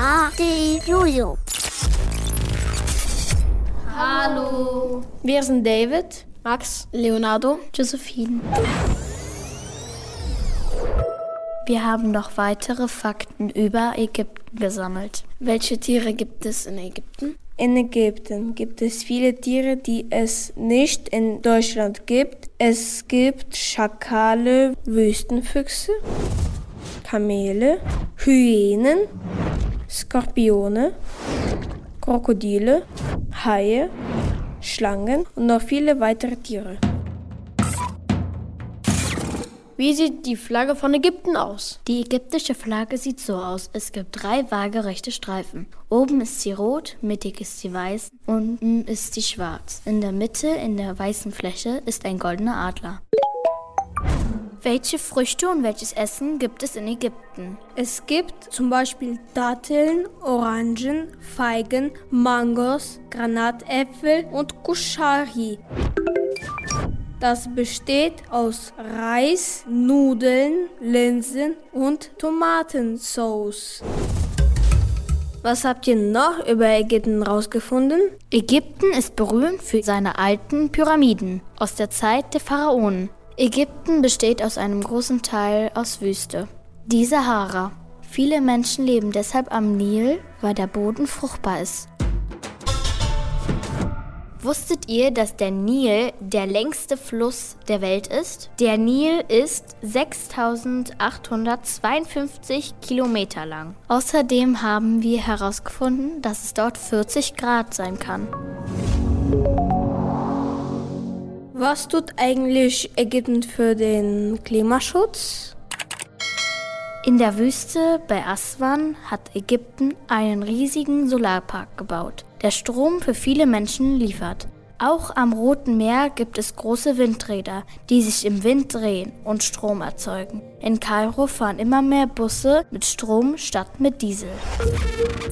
A, D, Jojo. Hallo. Wir sind David, Max, Leonardo, Josephine. Wir haben noch weitere Fakten über Ägypten gesammelt. welche Tiere gibt es in Ägypten? In Ägypten gibt es viele Tiere, die es nicht in Deutschland gibt. Es gibt Schakale, Wüstenfüchse, Kamele, Hyänen, Skorpione, Krokodile, Haie, Schlangen und noch viele weitere Tiere. Wie sieht die Flagge von Ägypten aus? Die ägyptische Flagge sieht so aus. Es gibt 3 waagerechte Streifen. Oben ist sie rot, mittig ist sie weiß, unten ist sie schwarz. In der Mitte, in der weißen Fläche, ist ein goldener Adler. Welche Früchte und welches Essen gibt es in Ägypten? Es gibt zum Beispiel Datteln, Orangen, Feigen, Mangos, Granatäpfel und Kuschari. Das besteht aus Reis, Nudeln, Linsen und Tomatensauce. Was habt ihr noch über Ägypten rausgefunden? Ägypten ist berühmt für seine alten Pyramiden aus der Zeit der Pharaonen. Ägypten besteht aus einem großen Teil aus Wüste. Die Sahara. Viele Menschen leben deshalb am Nil, weil der Boden fruchtbar ist. Wusstet ihr, dass der Nil der längste Fluss der Welt ist? Der Nil ist 6.852 Kilometer lang. Außerdem haben wir herausgefunden, dass es dort 40 Grad sein kann. Was tut eigentlich Ägypten für den Klimaschutz? In der Wüste bei Aswan hat Ägypten einen riesigen Solarpark gebaut, der Strom für viele Menschen liefert. Auch am Roten Meer gibt es große Windräder, die sich im Wind drehen und Strom erzeugen. In Kairo fahren immer mehr Busse mit Strom statt mit Diesel.